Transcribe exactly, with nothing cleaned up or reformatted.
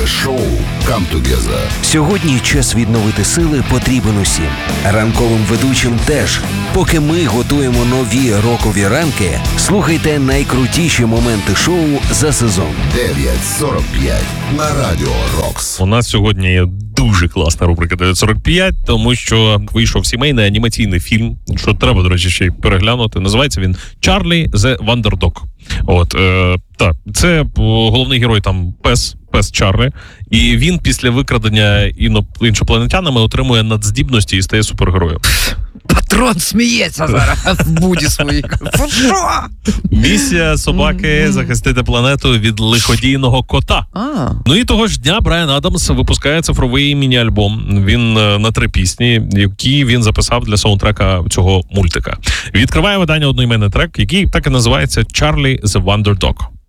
шоу «Come Together». Сьогодні час відновити сили потрібен усім. Ранковим ведучим теж. Поки ми готуємо нові рокові ранки, слухайте найкрутіші моменти шоу за сезон. дев'ять сорок п'ять на Радіо Рокс. У нас сьогодні є дуже класна рубрика дев'ять сорок п'ять, тому що вийшов сімейний анімаційний фільм, що треба, до речі, ще й переглянути. Називається він «Чарлі the Wonder Dog». От, е, так, це головний герой там пес, пес Чарлі, і він після викрадення іно, іншопланетянами отримує надздібності і стає супергероєм. Патрон сміється зараз в буді своїй. Що? Місія собаки – захистити планету від лиходійного кота. А. Ну і того ж дня Брайан Адамс випускає цифровий міні-альбом. Він на три пісні, які він записав для саундтрека цього мультика. Відкриває видання одноіменний трек, який так і називається «Charlie the Wonder Dog».